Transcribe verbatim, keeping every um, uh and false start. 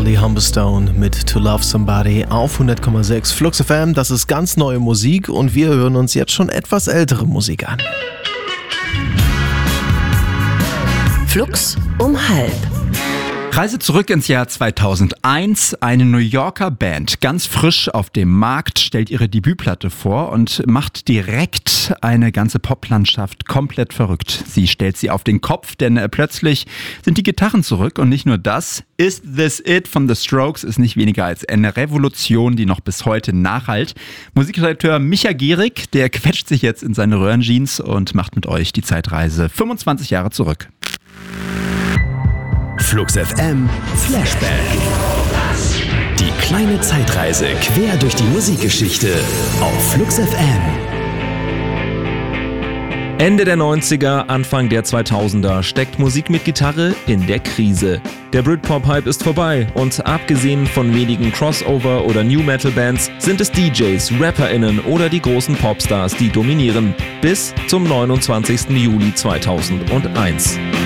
Charlie Humberstone mit To Love Somebody auf hundert Komma sechs Flux F M. Das ist ganz neue Musik und wir hören uns jetzt schon etwas ältere Musik an. Flux um halb. Reise zurück ins Jahr zweitausendeins. Eine New Yorker Band, ganz frisch auf dem Markt, stellt ihre Debütplatte vor und macht direkt eine ganze Poplandschaft komplett verrückt. Sie stellt sie auf den Kopf, denn äh, plötzlich sind die Gitarren zurück und nicht nur das. Is This It von The Strokes ist nicht weniger als eine Revolution, die noch bis heute nachhallt. Musikredakteur Micha Gierig, der quetscht sich jetzt in seine Röhrenjeans und macht mit euch die Zeitreise fünfundzwanzig Jahre zurück. Flux F M Flashback. Die kleine Zeitreise quer durch die Musikgeschichte auf Flux F M. Ende der neunziger, Anfang der zweitausender steckt Musik mit Gitarre in der Krise. Der Britpop-Hype ist vorbei und abgesehen von wenigen Crossover- oder New-Metal-Bands sind es D Js, RapperInnen oder die großen Popstars, die dominieren. Bis zum neunundzwanzigsten Juli zweitausendeins.